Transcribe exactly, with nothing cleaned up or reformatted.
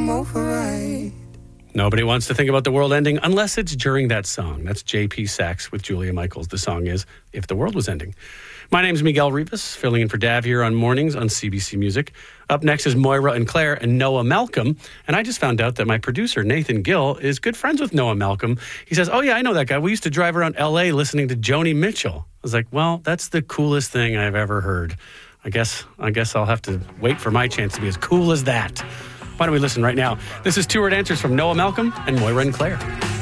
come over right. Nobody wants to think about the world ending unless it's during that song. That's J P Sachs with Julia Michaels. The song is If the World Was Ending. My name's Miguel Rivas, filling in for Dav here on Mornings on C B C Music. Up next is Moira and Claire and Noah Malcolm. And I just found out that my producer, Nathan Gill, is good friends with Noah Malcolm. He says, oh yeah, I know that guy. We used to drive around L A listening to Joni Mitchell. I was like, well, that's the coolest thing I've ever heard. I guess, I guess I'll have to wait for my chance to be as cool as that. Why don't we listen right now? This is Two Word Answers from Noah Malcolm and Moira and Claire.